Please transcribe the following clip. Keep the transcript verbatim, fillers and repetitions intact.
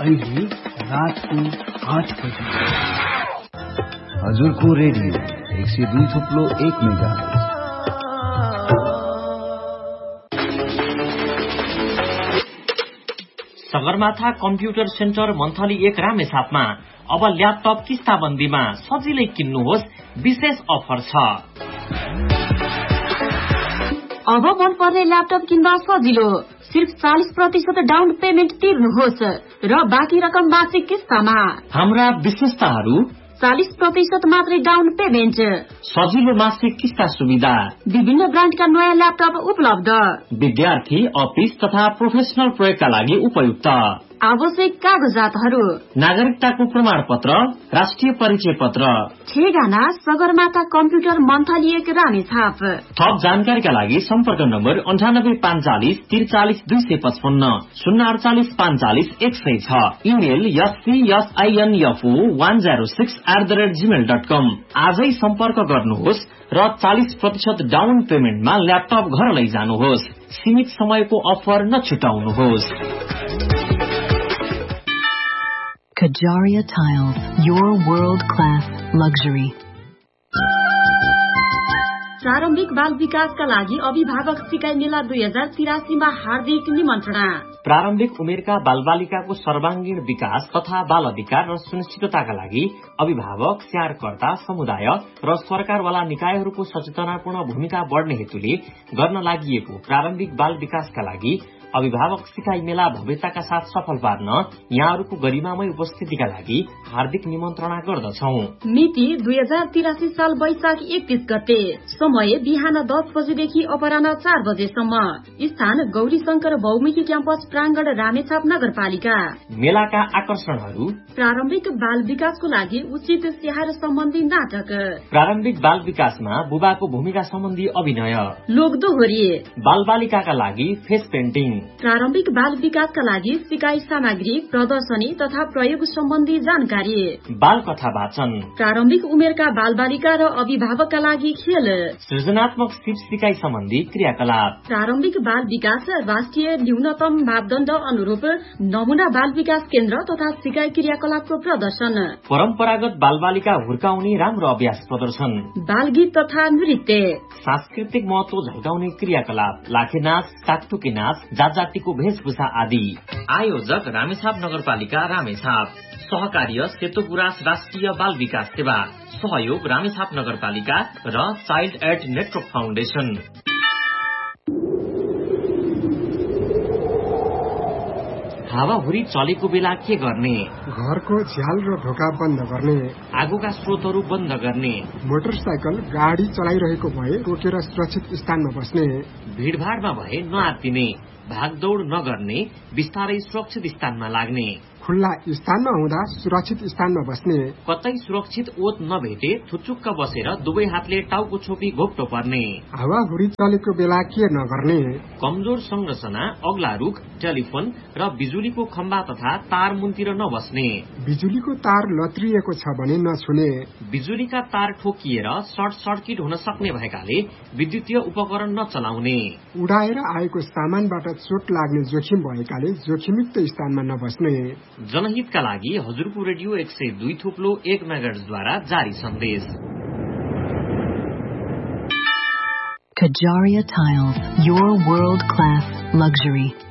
अहिले रातको आठ बजे हजुरको रेडियो एक सय दुई थुप्लो एक mega Sagarmatha computer centre monthly एक रामेछापमा अब ल्यापटप किस्ताबन्दीमा सजिलै किन्नुहोस्, विशेष अफर छ। अब मन पर्ने ल्यापटप किन्दा सजिलो, सिर्फ चालीस प्रतिशत डाउन पेमेन्ट तिर्नुहोस् र बाँकी रकम मासिक किस्तामा। हाम्रा विशेषताहरू: चालीस प्रतिशत मात्रै डाउन पेमेन्ट, सजिलो मासिक किस्ता सुविधा, विभिन्न ब्रान्डका नयाँ ल्यापटप उपलब्ध, विद्यार्थी, अफिस तथा प्रोफेसनल प्रयोगका लागि उपयुक्त, आवश्यक कागजातहरू: नागरिकताको प्रमाण पत्र, राष्ट्रिय परिचय पत्र। ठेगाना सगरमाथा कम्प्युटर मन्थली एक रामेछाप। थप जानकारीका लागि सम्पर्क नम्बर अन्ठानब्बे पाँचचालिस त्रिचालिस दुई सय पचपन्न शून्य अडचालिस पाँचचालिस एक सय छ। Email एससीएसआईएनएफओ one zero six at the rate Gmail dot कम। आजै सम्पर्क गर्नुहोस् र चालीस प्रतिशत डाउन पेमेन्टमा ल्यापटप घर लैजानुहोस्। सीमित समयको offer नछुटाउनुहोस्। Kajaria Tiles, your world-class luxury. प्रारम्भिक बाल विकासका लागि अभिभावक सिकाइ मेला दुई हजार तिरासीमा हार्दिक निमन्त्रणा। प्रारम्भिक उमेरका बालबालिकाको सर्वाङ्गीण विकास तथा बाल अधिकार र सुनिश्चितताका लागि अभिभावक, स्याहारकर्ता, समुदाय र सरकारवाला निकायहरूको सचेतनापूर्ण भूमिका बढ्ने हेतुले गर्न लागि प्रारम्भिक बाल विकासका लागि अभिभावक सिकाइ मेला भव्यताका साथ सफल पार्न यहाँहरूको गरिमामय उपस्थितिका लागि हार्दिक निमन्त्रणा गर्दछौ। मिति दुई हजार तिरासी साल वैशाख एकतीस गते। समय बिहान दस बजेदेखि अपराह्न चार बजेसम्म। स्थान गौरी शंकर बहुमुखी क्याम्पस प्राङ्गण रामेछाप नगरपालिका। मेलाका आकर्षणहरू: प्रारम्भिक बाल विकासको लागि उचित स्याहार सम्बन्धी नाटक, प्रारम्भिक बाल विकासमा बुबाको भूमिका सम्बन्धी अभिनय, लोकदोहोरी, बाल बालिकाका लागि फेस पेन्टिङ, प्रारम्भिक बाल विकासका लागि सिकाइ सामग्री, प्रदर्शनी तथा प्रयोग सम्बन्धी जानकारी, बाल कथा वाचन, प्रारम्भिक उमेरका बाल बालिका र अभिभावकका लागि खेल, सृजनात्मक सिप सिकाइ सम्बन्धी क्रियाकलाप, प्रारम्भिक बाल विकास राष्ट्रिय न्यूनतम मापदण्ड अनुरूप नमूना बाल विकास केन्द्र तथा सिकाइ क्रियाकलापको प्रदर्शन, परम्परागत बाल बालिका हुर्काउने राम्रो अभ्यास प्रदर्शन, बाल गीत तथा नृत्य, सांस्कृतिक महत्व झल्काउने क्रियाकलाप, लाखे नाच, टाकटुके नाच, जातिको भेषभूषा आदि। आयोजक रामेछाप नगरपालिका रामेछाप। सहकार्य सेतो गुराँस राष्ट्रिय बाल विकास सेवा। सहयोग रामेछाप नगरपालिका र चाइल्ड एड नेटवर्क फाउन्डेशन। हावाहुरी चलेको बेला के गर्ने? घरको झ्याल र ढोका बन्द गर्ने, आगोका स्रोतहरू बन्द गर्ने, मोटरसाइकल गाडी चलाइरहेको भए रोकेर सुरक्षित स्थानमा बस्ने, भीड़भाड़मा भए नआत्तिने, भागदौड़ नगर्ने, बिस्तारै सुरक्षित स्थानमा लाग्ने, खुल्ला स्थानमा हुँदा सुरक्षित स्थानमा बस्ने, कतै सुरक्षित ओत नभेटे थुचुक्क बसेर दुवै हातले टाउको छोपी घोप्टो पर्ने, हावाहुरी चलेको बेला के नगर्ने, कमजोर संरचना, अग्ला रुख, टेलिफोन र बिजुलीको खम्बा तथा तार मुन्तिर नबस्ने, बिजुलीको तार लत्रिएको छ भने नछुने, बिजुलीका तार ठोकिएर सर्ट सर्किट हुन सक्ने भएकाले विद्युतीय उपकरण नचलाउने, उडाएर आएको सामानबाट चोट लाग्ने जोखिम भएकाले जोखिमयुक्त स्थानमा नबस्ने। जनहितका लागि हजुरको रेडियो एक सय दुई थुप्लो एक मेगाहर्ट्जद्वारा जारी सन्देश। Kajaria Tiles, your world-class luxury.